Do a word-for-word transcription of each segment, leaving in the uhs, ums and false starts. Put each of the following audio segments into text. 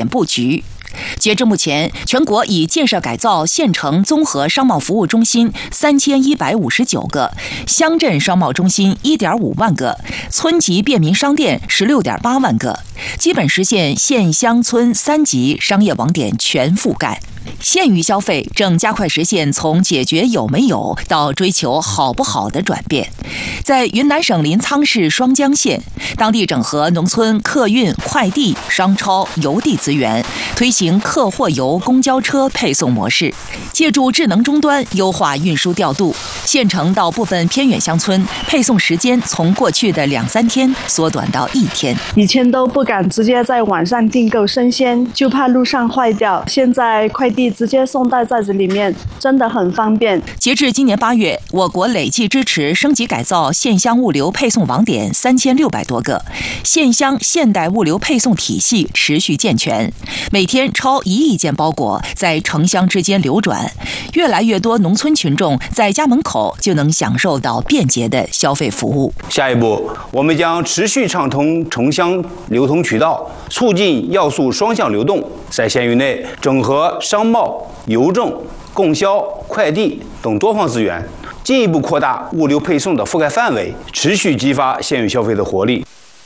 点布局。截至目前，全国已建设改造县城综合商贸服务中心三千一百五十九个，乡镇商贸中心一点五万个，村级便民商店十六点八万个，基本实现县乡村三级商业网点全覆盖。县域消费正加快实现从解决有没有到追求好不好的转变。在云南省临沧市双江县，当地整合农村客运、快递、商超、邮递资源，推行客货邮公交车配送模式，借助智能终端优化运输调度，县城到部分偏远乡村配送时间从过去的两三天缩短到一天。 以前都不敢直接在网上订购生鲜，就怕路上坏掉，现在快递直接送到袋子里面，真的很方便。 截至今年八月，我国累计支持升级改造县乡物流配送网点三千六百多个，县乡现代物流配送体系持续健全，每天超一亿件包裹在城乡之间流转，越来越多农村群众在家门口就能享受到便捷的消费服务。 下一步，我们将持续畅通城乡流通渠道，促进要素双向流动，在县域内整合商贸、邮政、供销、快递等多方资源，进一步扩大物流配送的覆盖范围，持续激发县域消费的活力。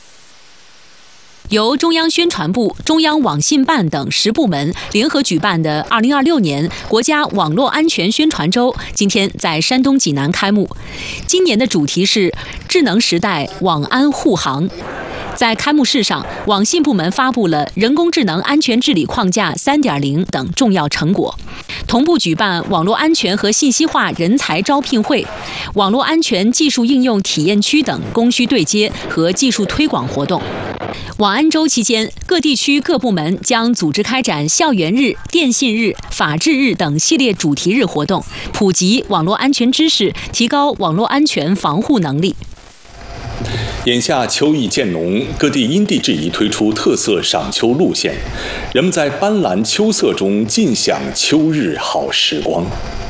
由中央宣传部、中央网信办等十部门联合举办的二零二六年国家网络安全宣传周，今天在山东济南开幕。今年的主题是“智能时代网安护航”。在开幕式上，网信部门发布了人工智能安全治理框架 三点零 等重要成果，同步举办网络安全和信息化人才招聘会、网络安全技术应用体验区等供需对接和技术推广活动。网安周期间，各地区各部门将组织开展校园日、电信日、法治日等系列主题日活动，普及网络安全知识，提高网络安全防护能力。 眼下秋意渐浓，各地因地制宜推出特色赏秋路线，人们在斑斓秋色中尽享秋日好时光。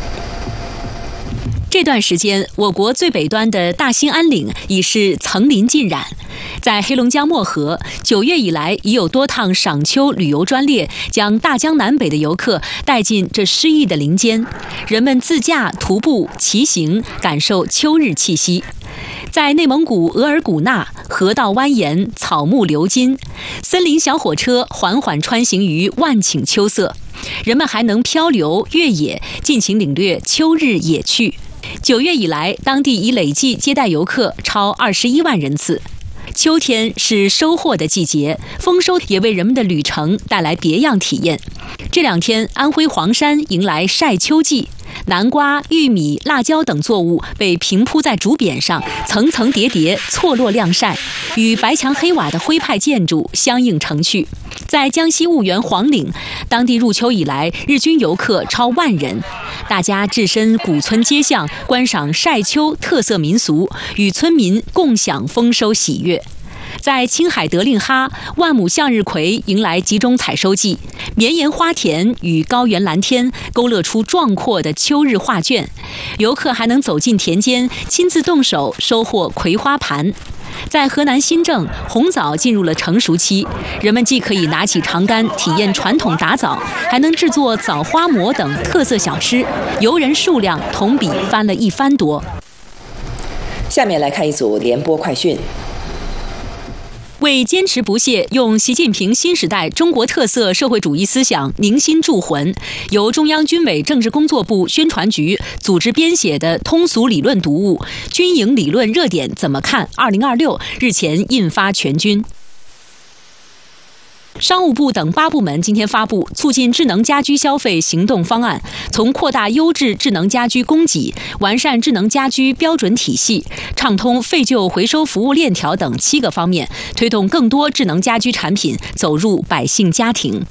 这段时间，我国最北端的大兴安岭已是层林尽染。在黑龙江漠河，九月以来已有多趟赏秋旅游专列将大江南北的游客带进这诗意的林间，人们自驾、徒步、骑行，感受秋日气息。在内蒙古额尔古纳，河道蜿蜒，草木流金，森林小火车缓缓穿行于万顷秋色，人们还能漂流越野，尽情领略秋日野趣。九月以来，当地已累计接待游客超二十一万人次。秋天是收获的季节，丰收也为人们的旅程带来别样体验。这两天，安徽黄山迎来晒秋季，南瓜、玉米、辣椒等作物被平铺在竹匾上，层层叠叠，错落晾晒，与白墙黑瓦的徽派建筑相映成趣。在江西婺源黄岭，当地入秋以来，日均游客超万人，大家置身古村街巷，观赏晒秋特色民俗，与村民共享丰收喜悦。在青海德令哈，万亩向日葵迎来集中采收季，绵延花田与高原蓝天勾勒出壮阔的秋日画卷，游客还能走进田间，亲自动手收获葵花盘。在河南新郑，红枣进入了成熟期，人们既可以拿起长杆体验传统打枣，还能制作枣花馍等特色小吃，游人数量同比翻了一番多。 下面来看一组联播快讯。 为坚持不懈用习近平新时代中国特色社会主义思想凝心铸魂，由中央军委政治工作部宣传局组织编写的通俗理论读物《军营理论热点怎么看二零二六》日前印发全军。商务部等八部门今天发布促进智能家居消费行动方案，从扩大优质智能家居供给、完善智能家居标准体系、畅通废旧回收服务链条等七个方面，推动更多智能家居产品走入百姓家庭。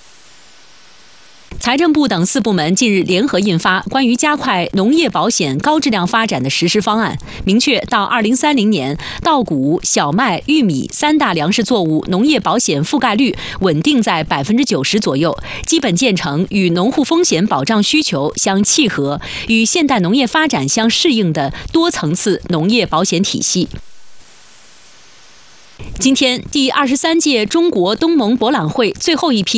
财政部等四部门近日联合印发关于加快农业保险高质量发展的实施方案，明确到二零三零年，稻谷、小麦、玉米三大粮食作物农业保险覆盖率稳定在百分之九十左右，基本建成与农户风险保障需求相契合、与现代农业发展相适应的多层次农业保险体系。今天，第二十三届中国东盟博览会最后一批